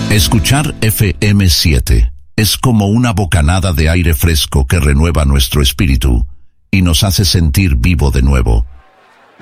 Escuchar FM7 es como una bocanada de aire fresco que renueva nuestro espíritu y nos hace sentir vivo de nuevo.